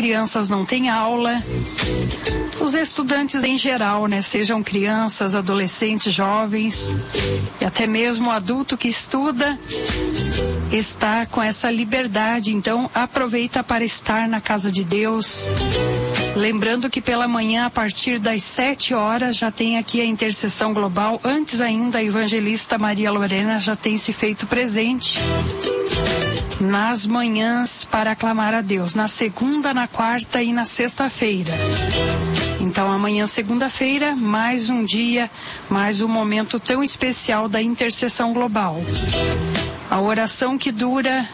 crianças não têm aula, os estudantes em geral, né? Sejam crianças, adolescentes, jovens e até mesmo o adulto que estuda está com essa liberdade. Então aproveita para estar na casa de Deus. Lembrando que pela manhã, a partir das 7 horas, já tem aqui a intercessão global. Antes ainda, a evangelista Maria Lorena já tem se feito presente nas manhãs para aclamar a Deus, na segunda, na quarta e na sexta-feira. Então amanhã, segunda-feira, mais um dia, mais um momento tão especial da intercessão global. A oração que dura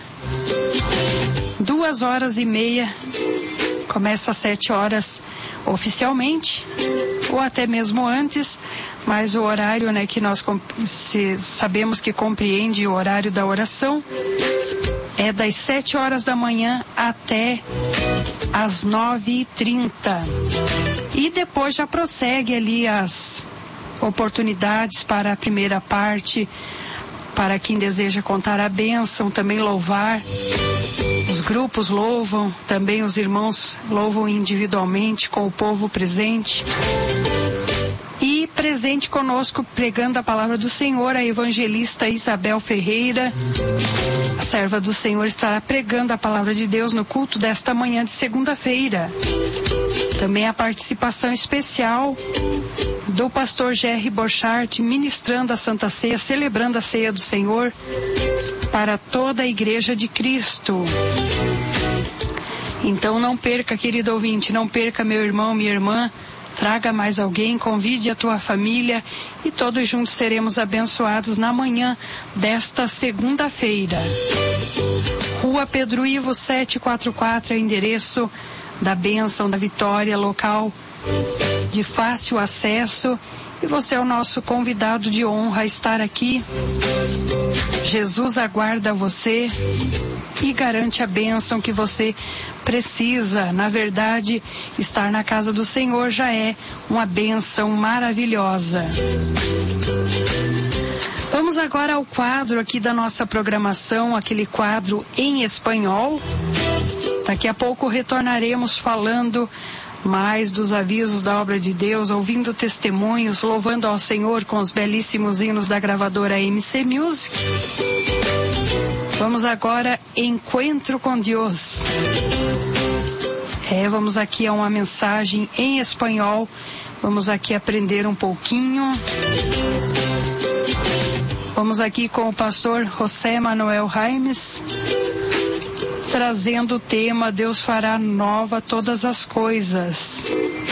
2h30, começa às 7 horas oficialmente, ou até mesmo antes, mas o horário, né, que nós sabemos que compreende o horário da oração, é das 7 horas da manhã até às 9h30. E depois já prossegue ali as oportunidades para a primeira parte, para quem deseja contar a bênção, também louvar. Os grupos louvam, também os irmãos louvam individualmente com o povo presente. E presente conosco, pregando a palavra do Senhor, a evangelista Isabel Ferreira. A serva do Senhor estará pregando a palavra de Deus no culto desta manhã de segunda-feira. Também a participação especial do pastor Jerry Borchardt, ministrando a Santa Ceia, celebrando a Ceia do Senhor para toda a Igreja de Cristo. Então não perca, querido ouvinte, não perca, meu irmão, minha irmã. Traga mais alguém, convide a tua família e todos juntos seremos abençoados na manhã desta segunda-feira. Rua Pedro Ivo 744 é o endereço da bênção, da vitória, local de fácil acesso. E você é o nosso convidado de honra a estar aqui. Jesus aguarda você e garante a bênção que você precisa. Na verdade, estar na casa do Senhor já é uma bênção maravilhosa. Vamos agora ao quadro aqui da nossa programação, aquele quadro em espanhol. Daqui a pouco retornaremos falando mais dos avisos da obra de Deus, ouvindo testemunhos, louvando ao Senhor com os belíssimos hinos da gravadora MC Music. Vamos agora, Encontro com Deus. Vamos aqui a uma mensagem em espanhol. Vamos aqui aprender um pouquinho. Vamos aqui com o pastor José Manuel Jaimes, trazendo o tema Deus fará nova todas as coisas.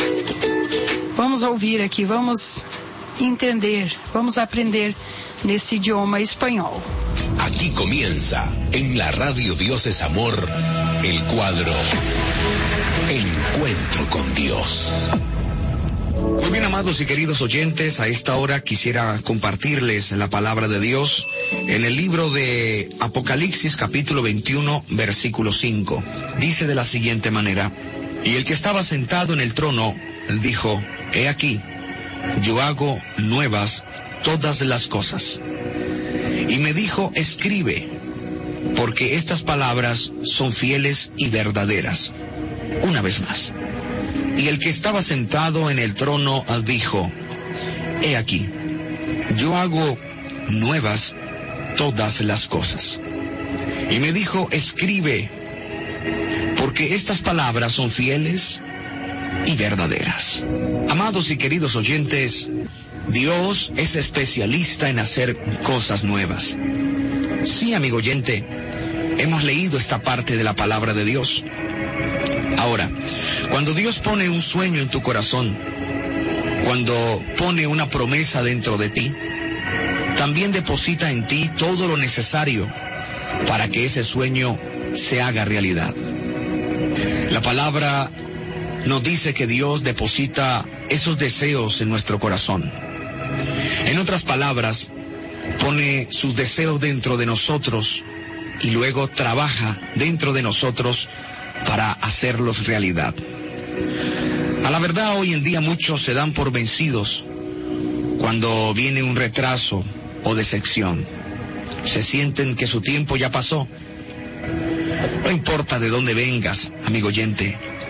Vamos ouvir aqui, vamos entender, vamos aprender nesse idioma espanhol. Aquí comienza, en la radio Dios es Amor, el cuadro Encuentro con Dios. Muy bien, amados y queridos oyentes, a esta hora quisiera compartirles la palabra de Dios en el libro de Apocalipsis, capítulo 21, versículo 5. Dice de la siguiente manera: y el que estaba sentado en el trono dijo: he aquí, yo hago nuevas todas las cosas. Y me dijo: escribe, porque estas palabras son fieles y verdaderas. Una vez más. Y el que estaba sentado en el trono dijo: he aquí, yo hago nuevas todas las cosas. Y me dijo: escribe, porque estas palabras son fieles y verdaderas. Amados y queridos oyentes, Dios es especialista en hacer cosas nuevas. Sí, amigo oyente, hemos leído esta parte de la palabra de Dios. Ahora, cuando Dios pone un sueño en tu corazón, cuando pone una promesa dentro de ti, también deposita en ti todo lo necesario para que ese sueño se haga realidad. La palabra nos dice que Dios deposita esos deseos en nuestro corazón. En otras palabras, pone sus deseos dentro de nosotros y luego trabaja dentro de nosotros para hacerlos realidad. A la verdad, hoy en día muchos se dan por vencidos cuando viene un retraso o decepción. Se sienten que su tiempo ya pasó. No importa de dónde vengas, amigo oyente,